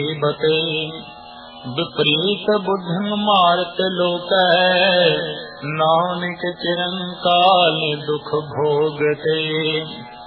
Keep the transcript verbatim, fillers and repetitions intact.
बते विपरीत बुद्धं मारत लोकै नानक चिरंकाल दुख भोगते।